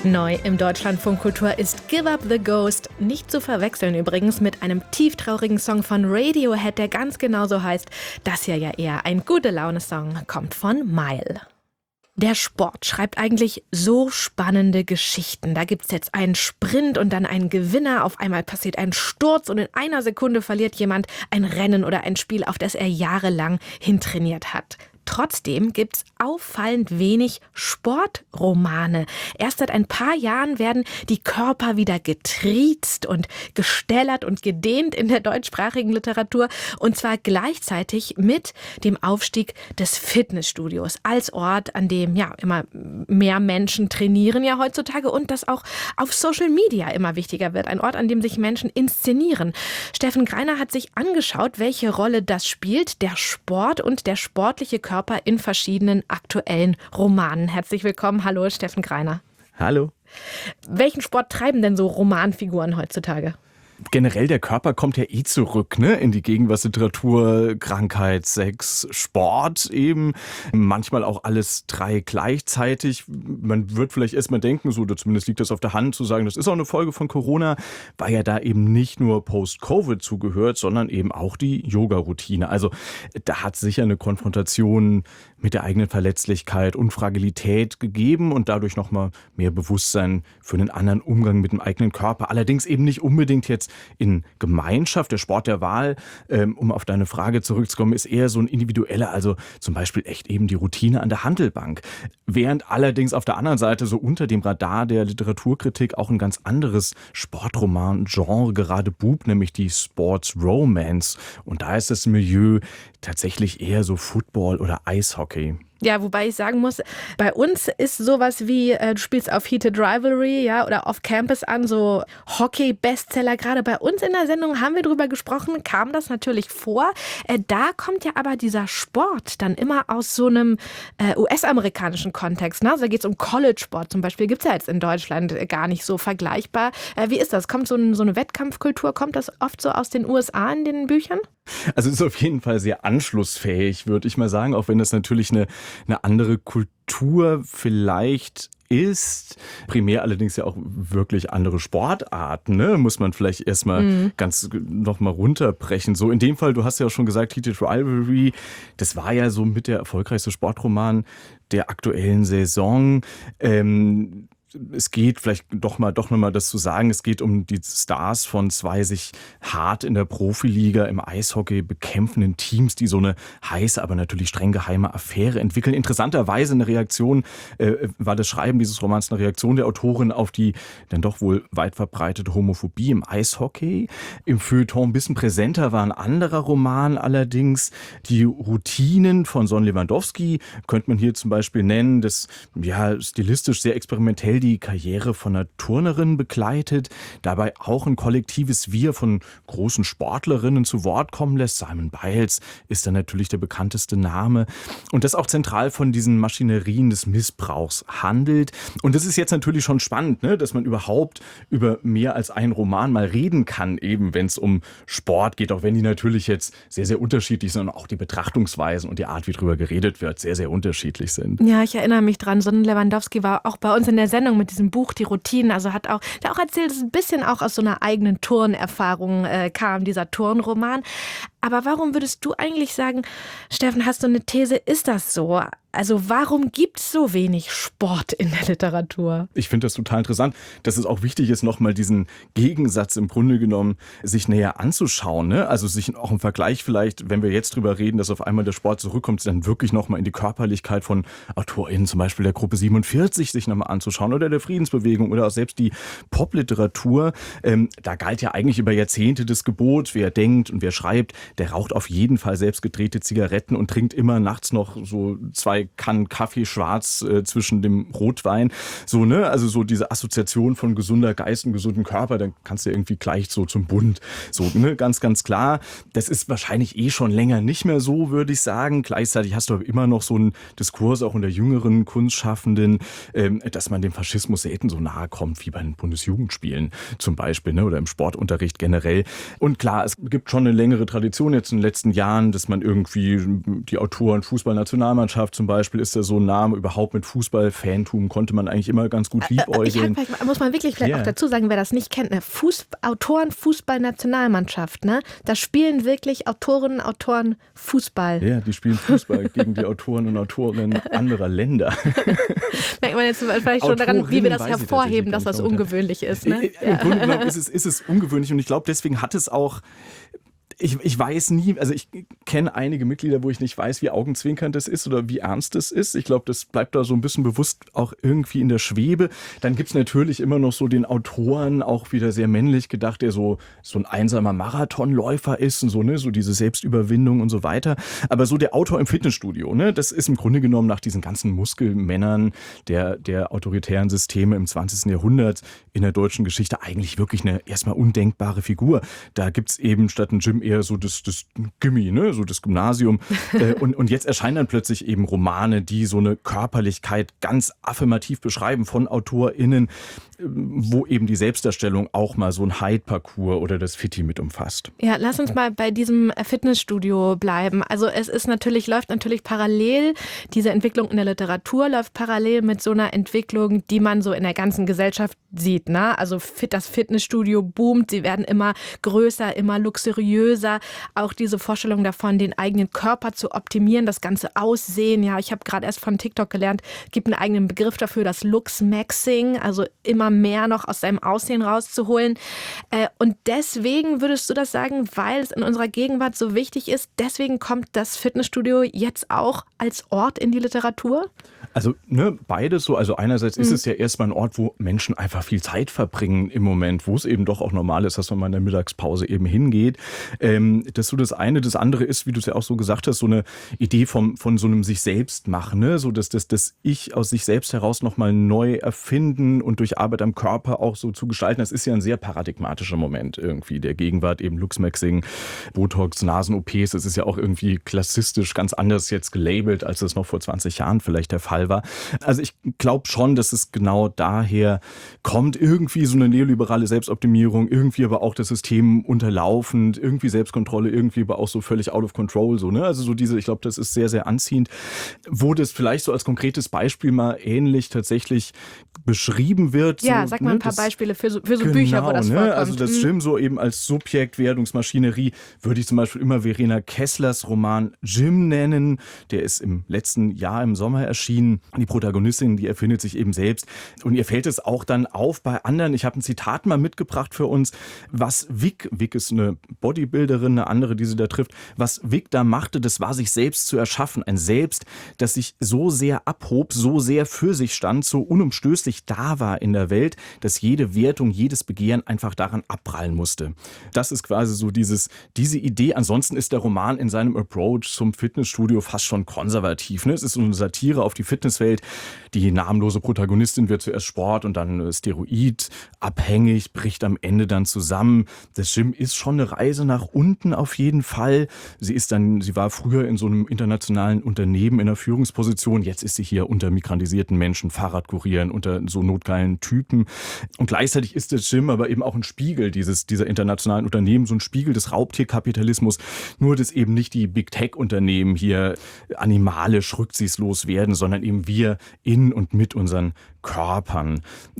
Neu im Deutschlandfunk Kultur ist Give Up the Ghost, nicht zu verwechseln übrigens mit einem tieftraurigen Song von Radiohead, der ganz genauso heißt. Das hier ja eher ein Gute-Laune-Song, kommt von Mile. Der Sport schreibt eigentlich so spannende Geschichten. Da gibt's jetzt einen Sprint und dann einen Gewinner. Auf einmal passiert ein Sturz und in einer Sekunde verliert jemand ein Rennen oder ein Spiel, auf das er jahrelang hintrainiert hat. Trotzdem gibt's auffallend wenig Sportromane. Erst seit ein paar Jahren werden die Körper wieder getriezt und gestählert und gedehnt in der deutschsprachigen Literatur. Und zwar gleichzeitig mit dem Aufstieg des Fitnessstudios als Ort, an dem ja immer mehr Menschen trainieren ja heutzutage und das auch auf Social Media immer wichtiger wird. Ein Ort, an dem sich Menschen inszenieren. Steffen Greiner hat sich angeschaut, welche Rolle das spielt, der Sport und der sportliche Körper in verschiedenen aktuellen Romanen. Herzlich willkommen. Hallo, Steffen Greiner. Hallo. Welchen Sport treiben denn so Romanfiguren heutzutage? Generell, der Körper kommt ja zurück, ne, in die Gegenwartsliteratur, Krankheit, Sex, Sport eben, manchmal auch alles drei gleichzeitig. Man wird vielleicht erstmal denken, so, oder zumindest liegt das auf der Hand, zu sagen, das ist auch eine Folge von Corona, weil ja da eben nicht nur Post-Covid zugehört, sondern eben auch die Yoga-Routine. Also da hat sicher eine Konfrontation mit der eigenen Verletzlichkeit und Fragilität gegeben und dadurch nochmal mehr Bewusstsein für einen anderen Umgang mit dem eigenen Körper. Allerdings eben nicht unbedingt jetzt in Gemeinschaft. Der Sport der Wahl, um auf deine Frage zurückzukommen, ist eher so ein individueller, also zum Beispiel echt eben die Routine an der Hantelbank. Während allerdings auf der anderen Seite so unter dem Radar der Literaturkritik auch ein ganz anderes Sportroman-Genre gerade bubt, nämlich die Sports Romance. Und da ist das Milieu tatsächlich eher so Football oder Eishockey. Ja, wobei ich sagen muss, bei uns ist sowas wie, du spielst auf Heated Rivalry, ja, oder auf Campus an, so Hockey-Bestseller. Gerade bei uns in der Sendung haben wir drüber gesprochen, kam das natürlich vor. Da kommt ja aber dieser Sport dann immer aus so einem US-amerikanischen Kontext. Ne? Also da geht es um College-Sport zum Beispiel, gibt es ja jetzt in Deutschland gar nicht so vergleichbar. Wie ist das? Kommt so eine Wettkampfkultur, kommt das oft so aus den USA in den Büchern? Also es ist auf jeden Fall sehr anschlussfähig, würde ich mal sagen, auch wenn das natürlich eine andere Kultur vielleicht ist, primär allerdings ja auch wirklich andere Sportarten, ne? Muss man vielleicht erstmal ganz nochmal runterbrechen. So in dem Fall, du hast ja auch schon gesagt, Heated Rivalry, das war ja so mit der erfolgreichste Sportroman der aktuellen Saison. Es geht vielleicht doch noch mal das zu sagen, es geht um die Stars von zwei sich hart in der Profiliga im Eishockey bekämpfenden Teams, die so eine heiße, aber natürlich streng geheime Affäre entwickeln. Interessanterweise eine Reaktion war das Schreiben dieses Romans eine Reaktion der Autorin auf die dann doch wohl weit verbreitete Homophobie im Eishockey. Im Feuilleton ein bisschen präsenter war ein anderer Roman allerdings, die Routinen von Son Lewandowski, könnte man hier zum Beispiel nennen, das ja stilistisch sehr experimentell die Karriere von einer Turnerin begleitet, dabei auch ein kollektives Wir von großen Sportlerinnen zu Wort kommen lässt. Simone Biles ist dann natürlich der bekannteste Name und das auch zentral von diesen Maschinerien des Missbrauchs handelt. Und das ist jetzt natürlich schon spannend, ne, dass man überhaupt über mehr als einen Roman mal reden kann, eben wenn es um Sport geht, auch wenn die natürlich jetzt sehr, sehr unterschiedlich sind und auch die Betrachtungsweisen und die Art, wie drüber geredet wird, sehr, sehr unterschiedlich sind. Ja, ich erinnere mich dran, Son Lewandowski war auch bei uns in der Sendung mit diesem Buch, die Routinen, also hat auch erzählt, dass es ein bisschen auch aus so einer eigenen Turnerfahrung kam, dieser Turnroman. Aber warum würdest du eigentlich sagen, Steffen, hast du eine These, ist das so? Also warum gibt es so wenig Sport in der Literatur? Ich finde das total interessant, dass es auch wichtig ist, nochmal diesen Gegensatz im Grunde genommen sich näher anzuschauen. Ne? Also sich auch im Vergleich vielleicht, wenn wir jetzt drüber reden, dass auf einmal der Sport zurückkommt, dann wirklich nochmal in die Körperlichkeit von AutorInnen, zum Beispiel der Gruppe 47, sich nochmal anzuschauen oder der Friedensbewegung oder auch selbst die Popliteratur. Da galt ja eigentlich über Jahrzehnte das Gebot, wer denkt und wer schreibt, der raucht auf jeden Fall selbst gedrehte Zigaretten und trinkt immer nachts noch so 2 Kannen Kaffee schwarz zwischen dem Rotwein. So, ne? Also so diese Assoziation von gesunder Geist und gesundem Körper, dann kannst du irgendwie gleich so zum Bund. So, ne? Ganz, ganz klar. Das ist wahrscheinlich schon länger nicht mehr so, würde ich sagen. Gleichzeitig hast du aber immer noch so einen Diskurs auch unter jüngeren Kunstschaffenden, dass man dem Faschismus selten so nahe kommt wie bei den Bundesjugendspielen zum Beispiel, ne? Oder im Sportunterricht generell. Und klar, es gibt schon eine längere Tradition jetzt in den letzten Jahren, dass man irgendwie die Autoren Fußballnationalmannschaft zum Beispiel Beispiel ist da so ein Name, überhaupt mit Fußball-Fantum konnte man eigentlich immer ganz gut liebäugeln. Muss man wirklich vielleicht auch dazu sagen, wer das nicht kennt, ne? Autoren Fußball-Nationalmannschaft, ne? Da spielen wirklich Autorinnen und Autoren Fußball. Ja, die spielen Fußball gegen die Autoren und Autorinnen anderer Länder. Merkt man jetzt vielleicht schon daran, wie wir das hervorheben, dass das ungewöhnlich ist. Ne? Im Grunde genommen ist es ungewöhnlich und ich glaube, deswegen hat es auch. Ich weiß nie, also ich kenne einige Mitglieder, wo ich nicht weiß, wie augenzwinkernd das ist oder wie ernst das ist. Ich glaube, das bleibt da so ein bisschen bewusst auch irgendwie in der Schwebe. Dann gibt es natürlich immer noch so den Autoren, auch wieder sehr männlich gedacht, der so ein einsamer Marathonläufer ist und so, ne, so diese Selbstüberwindung und so weiter. Aber so der Autor im Fitnessstudio, ne, das ist im Grunde genommen nach diesen ganzen Muskelmännern der autoritären Systeme im 20. Jahrhundert in der deutschen Geschichte eigentlich wirklich eine erstmal undenkbare Figur. Da gibt es eben statt ein Gym eher so das Gimmi, ne? So das Gymnasium. Und jetzt erscheinen dann plötzlich eben Romane, die so eine Körperlichkeit ganz affirmativ beschreiben von AutorInnen, wo eben die Selbstdarstellung auch mal so ein Hyde-Parcours oder das Fitti mit umfasst. Ja, lass uns mal bei diesem Fitnessstudio bleiben. Also es läuft natürlich parallel, diese Entwicklung in der Literatur läuft parallel mit so einer Entwicklung, die man so in der ganzen Gesellschaft sieht, ne? Also das Fitnessstudio boomt, sie werden immer größer, immer luxuriöser. Auch diese Vorstellung davon, den eigenen Körper zu optimieren, das ganze Aussehen. Ja, ich habe gerade erst von TikTok gelernt, gibt einen eigenen Begriff dafür, das Looks-Maxing, also immer mehr noch aus seinem Aussehen rauszuholen. Und deswegen würdest du das sagen, weil es in unserer Gegenwart so wichtig ist, deswegen kommt das Fitnessstudio jetzt auch als Ort in die Literatur? Also beides so. Also einerseits ist es ja erstmal ein Ort, wo Menschen einfach viel Zeit verbringen im Moment, wo es eben doch auch normal ist, dass man mal in der Mittagspause eben hingeht. Das ist so das eine. Das andere ist, wie du es ja auch so gesagt hast, so eine Idee von so einem sich selbst machen, ne? So das Ich aus sich selbst heraus nochmal neu erfinden und durch Arbeit am Körper auch so zu gestalten. Das ist ja ein sehr paradigmatischer Moment irgendwie der Gegenwart, eben Looks-Maxing, Botox, Nasen-OPs. Das ist ja auch irgendwie klassistisch ganz anders jetzt gelabelt, als das noch vor 20 Jahren vielleicht der Fall war. Also ich glaube schon, dass es genau daher kommt, irgendwie so eine neoliberale Selbstoptimierung, irgendwie aber auch das System unterlaufend, irgendwie Selbstkontrolle, irgendwie aber auch so völlig out of control, so, ne? Also so ich glaube, das ist sehr, sehr anziehend. Wo das vielleicht so als konkretes Beispiel mal ähnlich tatsächlich beschrieben wird. Ja, so, sag mal ein paar Beispiele für so Bücher, wo das vorkommt. Also das Gym so eben als Subjektwertungsmaschinerie würde ich zum Beispiel immer Verena Kesslers Roman Gym nennen. Der ist im letzten Jahr im Sommer erschienen. Die Protagonistin, die erfindet sich eben selbst. Und ihr fällt es auch dann auf bei anderen. Ich habe ein Zitat mal mitgebracht für uns, was Vic ist eine Bodybuilderin, eine andere, die sie da trifft, was Vic da machte, das war sich selbst zu erschaffen. Ein Selbst, das sich so sehr abhob, so sehr für sich stand, so unumstößlich da war in der Welt, dass jede Wertung, jedes Begehren einfach daran abprallen musste. Das ist quasi so diese Idee. Ansonsten ist der Roman in seinem Approach zum Fitnessstudio fast schon konservativ, ne? Es ist so eine Satire auf die Fitnesswelt. Die namenlose Protagonistin wird zuerst Sport und dann Steroid abhängig, bricht am Ende dann zusammen. Das Gym ist schon eine Reise nach unten auf jeden Fall. Sie war früher in so einem internationalen Unternehmen in einer Führungsposition. Jetzt ist sie hier unter migrantisierten Menschen, Fahrradkurieren, unter so notgeilen Typen. Und gleichzeitig ist das Gym aber eben auch ein Spiegel dieser internationalen Unternehmen, so ein Spiegel des Raubtierkapitalismus. Nur, dass eben nicht die Big-Tech-Unternehmen hier animalisch rücksichtslos werden, sondern eben wir in und mit unseren Körpern.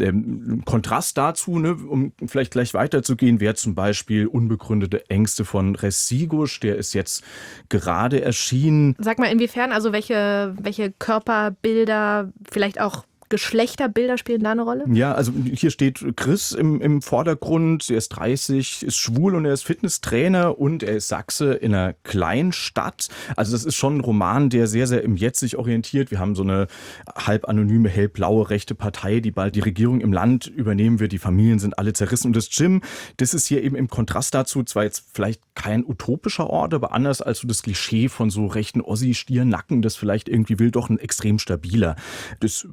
Kontrast dazu, ne, um vielleicht gleich weiterzugehen, wäre zum Beispiel Unbegründete Ängste von Resigusch. Der ist jetzt gerade erschienen. Sag mal, inwiefern, also welche Körperbilder, vielleicht auch Geschlechterbilder spielen da eine Rolle? Ja, also hier steht Chris im Vordergrund. Er ist 30, ist schwul und er ist Fitnesstrainer und er ist Sachse in einer Kleinstadt. Also das ist schon ein Roman, der sehr, sehr im Jetzt sich orientiert. Wir haben so eine halb anonyme, hellblaue rechte Partei, die bald die Regierung im Land übernehmen wird. Die Familien sind alle zerrissen. Und das Gym, das ist hier eben im Kontrast dazu zwar jetzt vielleicht kein utopischer Ort, aber anders als so das Klischee von so rechten Ossi-Stiernacken, das vielleicht irgendwie will, doch ein extrem stabiler. Das Fitnessstudio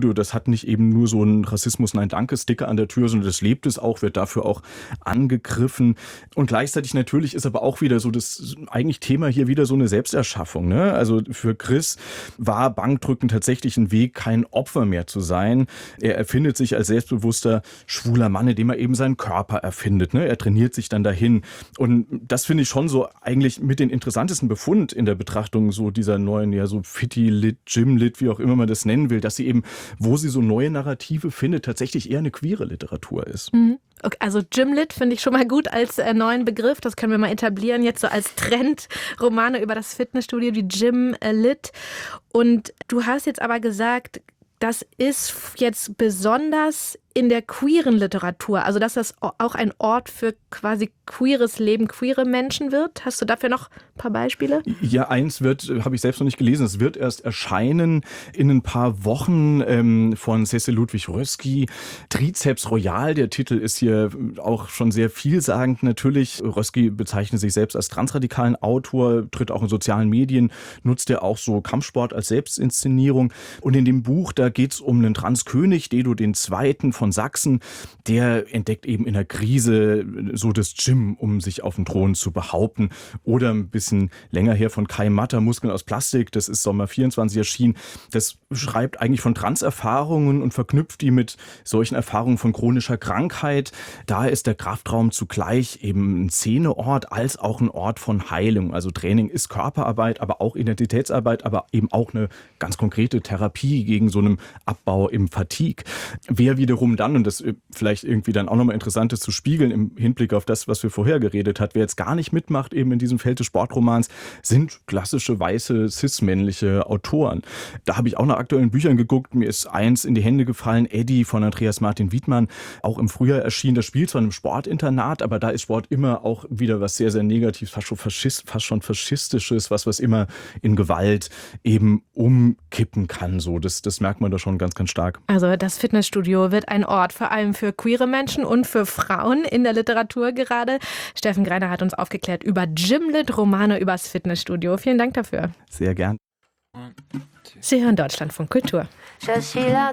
Fitnessstudio, das hat nicht eben nur so einen Rassismus-Nein-Danke-Sticker an der Tür, sondern das lebt es auch, wird dafür auch angegriffen. Und gleichzeitig natürlich ist aber auch wieder so das eigentlich Thema hier wieder so eine Selbsterschaffung. Ne? Also für Chris war Bankdrücken tatsächlich ein Weg, kein Opfer mehr zu sein. Er erfindet sich als selbstbewusster schwuler Mann, indem er eben seinen Körper erfindet. Ne? Er trainiert sich dann dahin. Und das finde ich schon so eigentlich mit den interessantesten Befund in der Betrachtung so dieser neuen, ja so Fitti-Lit, Gym-Lit, wie auch immer man das nennen will, dass sie eben, wo sie so neue Narrative findet, tatsächlich eher eine queere Literatur ist. Okay, also Gymlit finde ich schon mal gut als neuen Begriff. Das können wir mal etablieren jetzt so als Trend. Romane über das Fitnessstudio, die Gymlit. Und du hast jetzt aber gesagt, das ist jetzt besonders in der queeren Literatur, also dass das auch ein Ort für quasi queeres Leben, queere Menschen wird. Hast du dafür noch ein paar Beispiele? Ja, eins habe ich selbst noch nicht gelesen, es wird erst erscheinen in ein paar Wochen von Cecil Ludwig Rösky. Trizeps Royal, der Titel ist hier auch schon sehr vielsagend natürlich. Rösky bezeichnet sich selbst als transradikalen Autor, tritt auch in sozialen Medien, nutzt er auch so Kampfsport als Selbstinszenierung. Und in dem Buch, da geht es um einen Transkönig, Dedo II. Von Sachsen, der entdeckt eben in der Krise so das Gym, um sich auf dem Thron zu behaupten. Oder ein bisschen länger her von Kai Matter, Muskeln aus Plastik, das ist Sommer 24 erschienen. Das schreibt eigentlich von Transerfahrungen und verknüpft die mit solchen Erfahrungen von chronischer Krankheit. Da ist der Kraftraum zugleich eben ein Szeneort als auch ein Ort von Heilung. Also Training ist Körperarbeit, aber auch Identitätsarbeit, aber eben auch eine ganz konkrete Therapie gegen so einen Abbau im Fatigue. Wer wiederum dann, und das vielleicht irgendwie dann auch nochmal interessant ist zu spiegeln im Hinblick auf das, was wir vorher geredet hat, wer jetzt gar nicht mitmacht eben in diesem Feld des Sportromans, sind klassische weiße cis-männliche Autoren. Da habe ich auch nach aktuellen Büchern geguckt, mir ist eins in die Hände gefallen, Eddie von Andreas Martin Wiedmann, auch im Frühjahr erschienen. Das spielt zwar in einem Sportinternat, aber da ist Sport immer auch wieder was sehr, sehr Negatives, fast schon Faschistisches, was immer in Gewalt eben umkippen kann. So, das merkt man da schon ganz, ganz stark. Also das Fitnessstudio wird ein Ort vor allem für queere Menschen und für Frauen in der Literatur gerade. Steffen Greiner hat uns aufgeklärt über Gymlit, Romane übers Fitnessstudio. Vielen Dank dafür. Sehr gern. Sie hören Deutschlandfunk Kultur. Je suis là